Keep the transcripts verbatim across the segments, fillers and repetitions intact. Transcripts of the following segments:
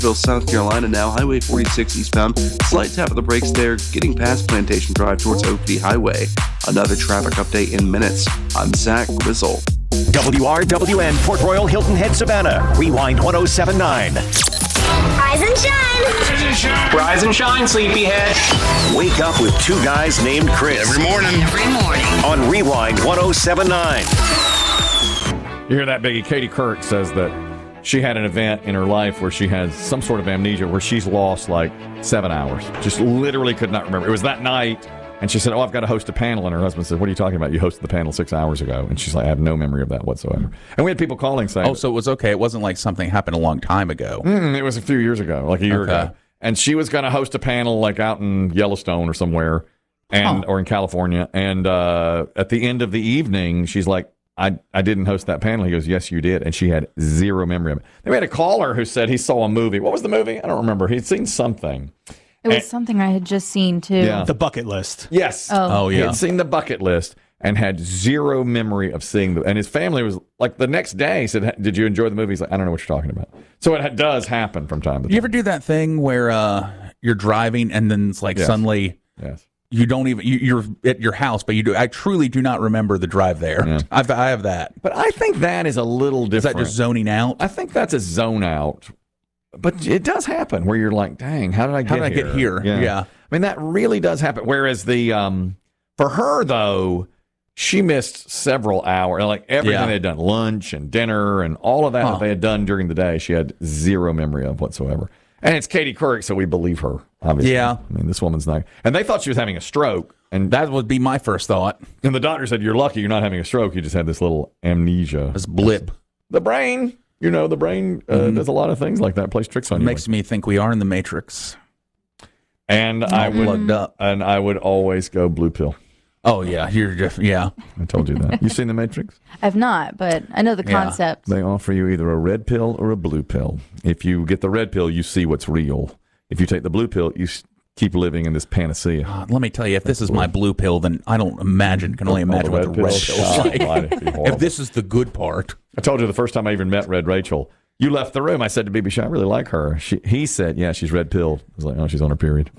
South Carolina now, Highway forty-six eastbound. Slight tap of the brakes there, getting past Plantation Drive towards Oakview Highway. Another traffic update in minutes. I'm Zach Grizzle. W R W N, Port Royal, Hilton Head, Savannah. Rewind one oh seven point nine. Rise and shine. Rise and shine. Rise and shine, sleepyhead. Wake up with two guys named Chris. Every morning. Every morning. On Rewind one oh seven point nine. You hear that, Biggie? Katie Couric says that she had an event in her life where she has some sort of amnesia where she's lost like seven hours. Just literally could not remember. It was that night, and she said, oh, I've got to host a panel. And her husband said, what are you talking about? You hosted the panel six hours ago. And she's like, I have no memory of that whatsoever. And we had people calling saying... Oh, so it was okay. It wasn't like something happened a long time ago. Mm, it was a few years ago, like a year Okay. ago. And she was going to host a panel like out in Yellowstone or somewhere, and Huh. or in California. And uh, at the end of the evening, she's like, I, I didn't host that panel. He goes, yes, you did. And she had zero memory of it. Then we had a caller who said he saw a movie. What was the movie? I don't remember. He'd seen something. It was And- something I had just seen, too. Yeah. The Bucket List. Yes. Oh. Oh, He yeah. had seen The Bucket List and had zero memory of seeing the. And his family was like the next day said, did you enjoy the movie? He's like, I don't know what you're talking about. So it ha- does happen from time to time. You ever do that thing where uh, you're driving and then it's like Yes. suddenly Yes. you don't even you, you're at your house, but you do. I truly do not remember the drive there. Yeah. I've, I have that. But I think that is a little Is different. that just zoning out? I think that's a zone out. But it does happen where you're like, dang, how did I get How did I here? get here? Yeah. I mean, that really does happen. Whereas the, um, for her, though, she missed several hours. Like everything Yeah. they had done, lunch and dinner and all of that Huh. that they had done during the day, she had zero memory of whatsoever. And it's Katie Couric, so we believe her, obviously. Yeah. I mean, this woman's not. And they thought she was having a stroke. And That would be my first thought. and the doctor said, you're lucky you're not having a stroke. You just had this little amnesia. This blip The brain, you know, the brain uh, Mhm. does a lot of things like that, plays tricks on you. makes me think we are in the Matrix. And I would Plugged up. and I would always go blue pill. Oh yeah, you're just yeah. I told you that. You seen The Matrix? I've not, but I know the Yeah. concept. They offer you either a red pill or a blue pill. If you get the red pill, you see what's real. If you take the blue pill, you s- keep living in this panacea. Uh, let me tell you, if this is my blue pill, then I don't imagine, can only imagine what the red pill is God, like. it'd be horrible. If this is the good part, I told you the first time I even met Red Rachel. You left the room. I said to B B Shaw, I really like her. She, he said, yeah, she's red pilled. I was like, oh, she's on her period.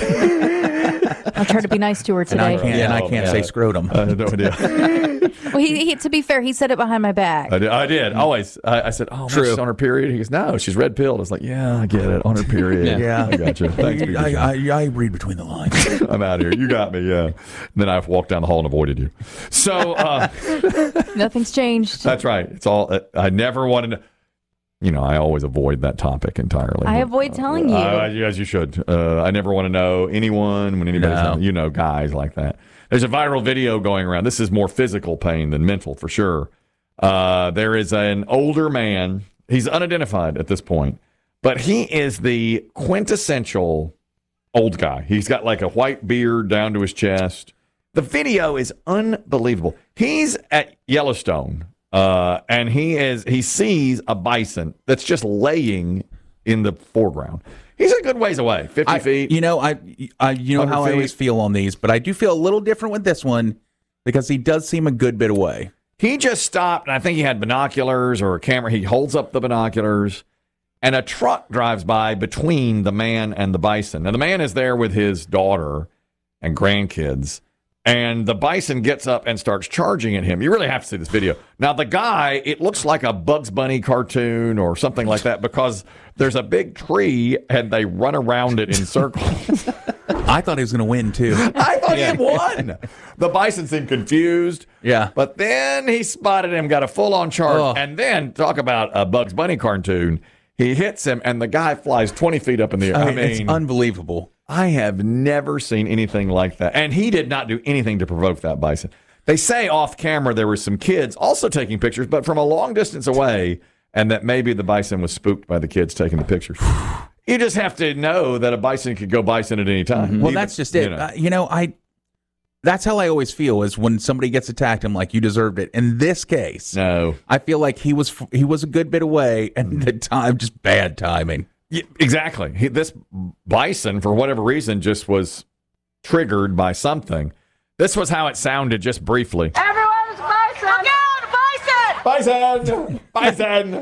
I'll try to be nice to her and I today. can't, and I Yeah. can't Yeah. say scrotum. I had no idea. Well, he, he, to be fair, he said it behind my back. I did. I did. Always. I, I said, oh, man, True. she's on her period. He goes, no, she's red pilled. I was like, yeah, I get it. On her period. Yeah. I got you. Thanks, B B I, Shaw. I, I read between the lines. I'm out of here. You got me, yeah. And then I walked down the hall and avoided you. So uh, Nothing's changed. that's right. It's all. Uh, I never wanted to. You know, I always avoid that topic entirely. I avoid telling you. Uh, as you should. Uh, I never want to know anyone when anybody's, No. you know, guys like that. There's a viral video going around. This is more physical pain than mental, for sure. Uh, there is an older man. He's unidentified at this point, but he is the quintessential old guy. He's got like a white beard down to his chest. The video is unbelievable. He's at Yellowstone, uh, and he is he sees a bison that's just laying in the foreground. He's a good ways away, fifty I, feet. You know, I, I you know one hundred how I feet. always feel on these, but I do feel a little different with this one because he does seem a good bit away. He just stopped, and I think he had binoculars or a camera. He holds up the binoculars, and a truck drives by between the man and the bison. Now, the man is there with his daughter and grandkids, and the bison gets up and starts charging at him. You really have to see this video. Now, the guy, it looks like a Bugs Bunny cartoon or something like that because there's a big tree, and they run around it in circles. I thought he was going to win too. I thought he won. The bison seemed confused. Yeah. But then he spotted him, got a full-on charge, Oh. and then talk about a Bugs Bunny cartoon. He hits him, and the guy flies twenty feet up in the air. I I mean, mean, it's unbelievable. I have never seen anything like that. And he did not do anything to provoke that bison. They say off camera there were some kids also taking pictures, but from a long distance away, and that maybe the bison was spooked by the kids taking the pictures. You just have to know that a bison could go bison at any time. Well, Even- that's just it. you know. Uh, you know, I. That's how I always feel is when somebody gets attacked. I'm like, you deserved it. In this case, No. I feel like he was he was a good bit away, and the time just bad timing. Yeah, exactly. He, this bison, for whatever reason, just was triggered by something. This was how it sounded just briefly. Everyone's bison. Again, bison. Bison! Bison!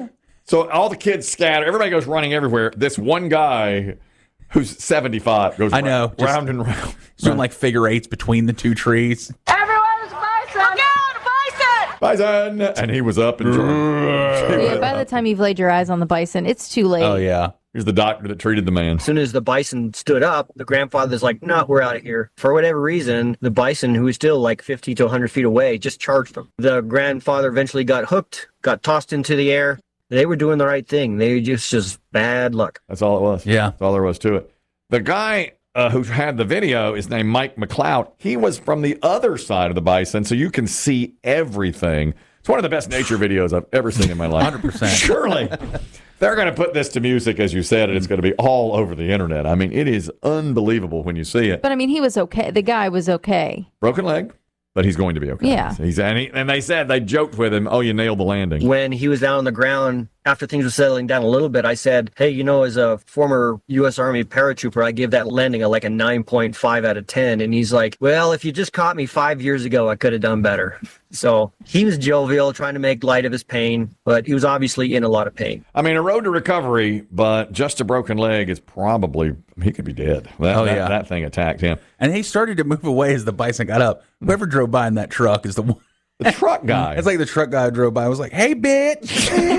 So all the kids scatter. Everybody goes running everywhere. This one guy who's seventy-five goes I know, round, round and round. Doing like figure eights between the two trees. Everyone's bison! Look out, bison! Bison! And he was up and joined. Yeah, by the time you've laid your eyes on the bison, it's too late. Oh, yeah. Here's the doctor that treated the man. As soon as the bison stood up, the grandfather's like, no, we're out of here. For whatever reason, the bison, who was still like fifty to one hundred feet away, just charged them. The grandfather eventually got hooked, got tossed into the air. They were doing the right thing. They just, just bad luck. That's all it was. Yeah. That's all there was to it. The guy uh, who had the video is named Mike McLeod. He was from the other side of the bison, so you can see everything. It's one of the best nature videos I've ever seen in my life. one hundred percent. Surely. They're going to put this to music, as you said, and it's going to be all over the internet. I mean, it is unbelievable when you see it. But I mean, he was okay. The guy was okay. Broken leg, but he's going to be okay. Yeah. He's, and, he, and they said, they joked with him, oh, you nailed the landing. When he was down on the ground, after things were settling down a little bit, I said, hey, you know, as a former U S Army paratrooper, I give that landing a, like a nine point five out of ten. And he's like, well, if you just caught me five years ago, I could have done better. So he was jovial, trying to make light of his pain, but he was obviously in a lot of pain. I mean, a road to recovery, but just a broken leg is probably, he could be dead. That, Oh, that, yeah. that thing attacked him. And he started to move away as the bison got up. Whoever drove by in that truck is the one. The truck guy. It's like the truck guy who drove by was like, hey, bitch.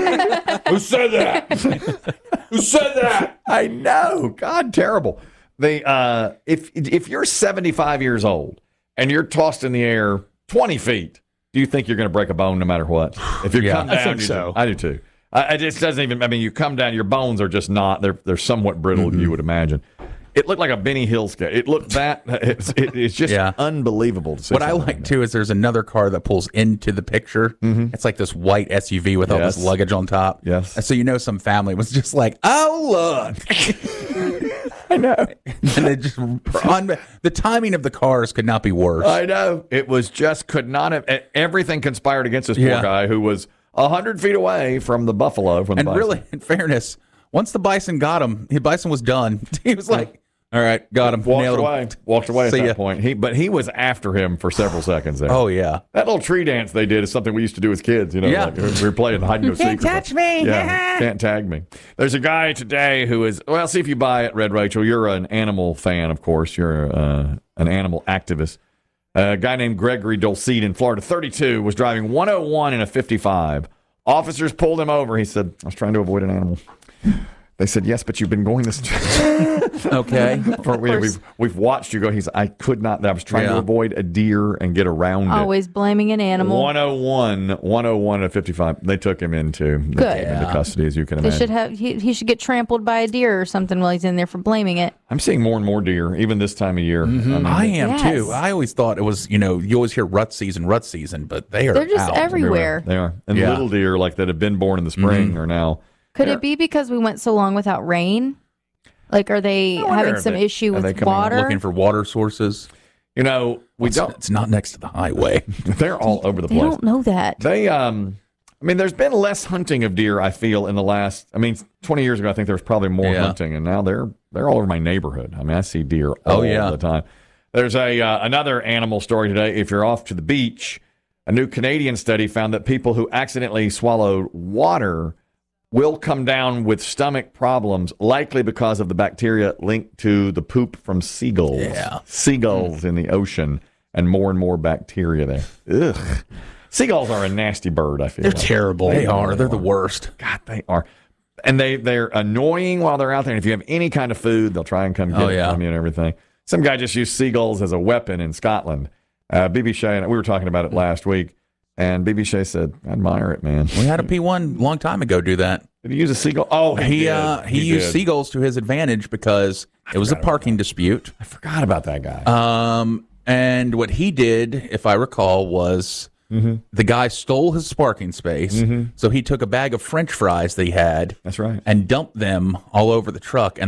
Who said that? Who said that? I know. God, terrible. The uh, if if you're seventy-five years old and you're tossed in the air twenty feet, do you think you're going to break a bone no matter what? If you Yeah, come I down, think you so. do. I do too. I, it just doesn't even. I mean, you come down, your bones are just not. They're they're somewhat brittle, Mm-hmm. you would imagine. It looked like a Benny Hill skate. It looked that. It's, it, it's just Yeah. unbelievable to see. What I something like that. too is there's another car that pulls into the picture. It's like this white S U V with all Yes. this luggage on top. Yes. And so you know some family was just like, oh look. I know. And they just on, the timing of the cars could not be worse. I know. It was just could not have. e- Everything conspired against this poor Yeah. guy who was a hundred feet away from the buffalo. From the and bison. really, in fairness, once the bison got him, the bison was done. He was like, all right, got him. walked nailed him. away. Walked away at See that ya. point. He, but he was after him for several seconds there. Oh yeah. That little tree dance they did is something we used to do as kids. You know, Yeah. like we were playing hide and go seek. Can't touch me. Yeah, can't tag me. There's a guy today who is well. See if you buy it, Red Rachel. You're an animal fan, of course. You're uh, an animal activist. A guy named Gregory Dulcet in Florida, thirty-two, was driving one oh one in a fifty-five. Officers pulled him over. He said, "I was trying to avoid an animal." They said, "Yes, but you've been going this." Okay. For, we, we've we've watched you go. He's. I could not. I was trying to Yeah. avoid a deer and get around it. Always blaming an animal. one oh one, one oh one at fifty-five. They took him into, they Good. took him into Yeah. custody, as you can They imagine. should have. He, he should get trampled by a deer or something while he's in there for blaming it. I'm seeing more and more deer, even this time of year. I mean, I am Yes. too. I always thought it was, you know, you always hear rut season, rut season, but they are They're just out. everywhere. They are. And Yeah. little deer, like that have been born in the spring, Mm-hmm. are now. Could They're- it be because we went so long without rain? Like, are they wonder having if some they- issue are they with coming up water? Looking for water sources. You know, we It's, don't. it's not next to the highway. They're all over the They place. don't know that. They, um, I mean, there's been less hunting of deer, I feel, in the last, I mean, twenty years ago, I think there was probably more Yeah. hunting, and now they're they're all over my neighborhood. I mean, I see deer Oh, all yeah. the time. There's a uh, another animal story today. If you're off to the beach, a new Canadian study found that people who accidentally swallowed water will come down with stomach problems, likely because of the bacteria linked to the poop from seagulls. Yeah. Seagulls in the ocean, and more and more bacteria there. Ugh. Seagulls are a nasty bird, I feel They're like. terrible. They are. They're the worst. God, they are. And they, they're annoying while they're out there. And if you have any kind of food, they'll try and come get Oh, it yeah. from you and everything. Some guy just used seagulls as a weapon in Scotland. Uh, B B Shea, and we were talking about it last week. And B B Shea said, I admire it, man. We had a P one a long time ago do that. Did he use a seagull? Oh, he, He did. uh, he, used did. seagulls to his advantage because it was a parking dispute. I forgot about that guy. Um, and what he did, if I recall, was the guy stole his parking space. So he took a bag of French fries that he had That's right. and dumped them all over the truck. And